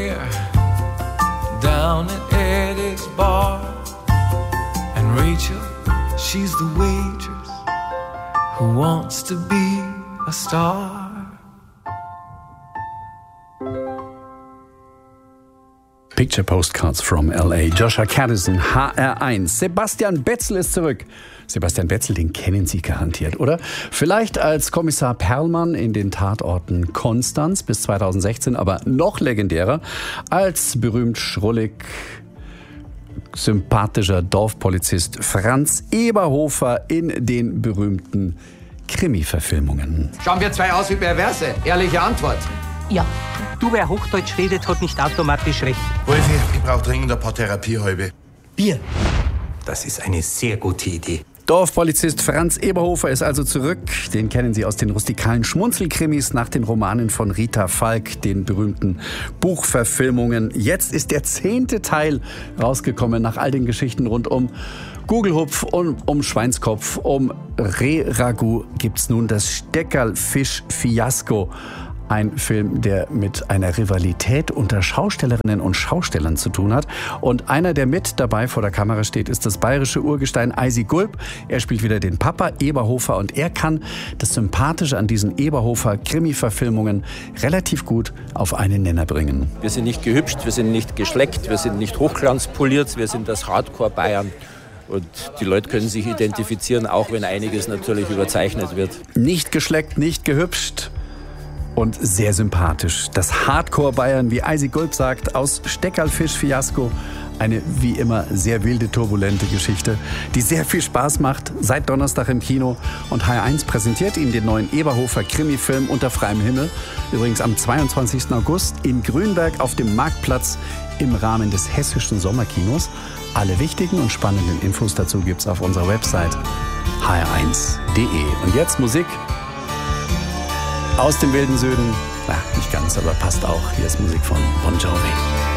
beer down at Eddie's bar. And Rachel, she's the waitress who wants to be a star. Picture Postcards from L.A. Joshua Caddison, HR1. Sebastian Betzel ist zurück. Sebastian Betzel, den kennen Sie garantiert, oder? Vielleicht als Kommissar Perlmann in den Tatorten Konstanz bis 2016, aber noch legendärer als berühmt schrullig sympathischer Dorfpolizist Franz Eberhofer in den berühmten Krimi-Verfilmungen. Schauen wir zwei aus wie Perverse. Ehrliche Antwort. Ja. Du, wer Hochdeutsch redet, hat nicht automatisch recht. Wolfi, ich brauche dringend ein paar Therapiehalbe. Bier. Das ist eine sehr gute Idee. Dorfpolizist Franz Eberhofer ist also zurück. Den kennen Sie aus den rustikalen Schmunzelkrimis nach den Romanen von Rita Falk, den berühmten Buchverfilmungen. Jetzt ist der 10. Teil rausgekommen nach all den Geschichten rund um Gugelhupf und um Schweinskopf, um Reh-Ragout gibt's nun das Steckerlfisch-Fiasko. Ein Film, der mit einer Rivalität unter Schaustellerinnen und Schaustellern zu tun hat. Und einer, der mit dabei vor der Kamera steht, ist das bayerische Urgestein Eisi Gulb. Er spielt wieder den Papa Eberhofer und er kann das Sympathische an diesen Eberhofer-Krimi-Verfilmungen relativ gut auf einen Nenner bringen. Wir sind nicht gehübscht, wir sind nicht geschleckt, wir sind nicht hochglanzpoliert, wir sind das Hardcore-Bayern. Und die Leute können sich identifizieren, auch wenn einiges natürlich überzeichnet wird. Nicht geschleckt, nicht gehübscht. Und sehr sympathisch. Das Hardcore-Bayern, wie Eisi Gulb sagt, aus Steckerlfisch-Fiasko. Eine wie immer sehr wilde, turbulente Geschichte, die sehr viel Spaß macht. Seit Donnerstag im Kino. Und HR1 präsentiert Ihnen den neuen Eberhofer-Krimi-Film Unter freiem Himmel. Übrigens am 22. August in Grünberg auf dem Marktplatz im Rahmen des Hessischen Sommerkinos. Alle wichtigen und spannenden Infos dazu gibt's auf unserer Website hr1.de. Und jetzt Musik. Aus dem wilden Süden, na, nicht ganz, aber passt auch. Hier ist Musik von Bon Jovi.